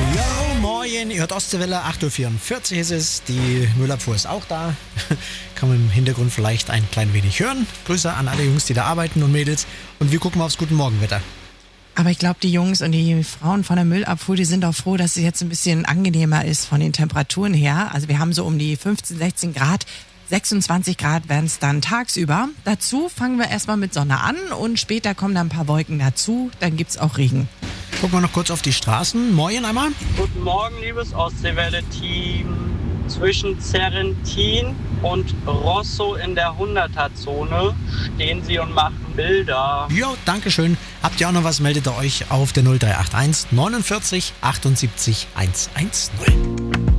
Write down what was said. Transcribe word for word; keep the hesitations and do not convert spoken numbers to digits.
Ja, moin, ihr hört Ostseewelle, acht Uhr vierundvierzig ist es, die Müllabfuhr ist auch da, kann man im Hintergrund vielleicht ein klein wenig hören. Grüße an alle Jungs, die da arbeiten und Mädels und wir gucken mal aufs Guten Morgenwetter. Aber ich glaube, die Jungs und die Frauen von der Müllabfuhr, die sind auch froh, dass es jetzt ein bisschen angenehmer ist von den Temperaturen her. Also wir haben so um die fünfzehn, sechzehn Grad, sechsundzwanzig Grad werden es dann tagsüber. Dazu fangen wir erstmal mit Sonne an und später kommen dann ein paar Wolken dazu, dann gibt's auch Regen. Gucken wir noch kurz auf die Straßen. Moin einmal. Guten Morgen, liebes Ostseewelle-Team. Zwischen Serrentin und Rosso in der hunderter-Zone stehen sie und machen Bilder. Jo, dankeschön. Habt ihr auch noch was, meldet ihr euch auf der null drei acht eins neunundvierzig achtundsiebzig hundertzehn.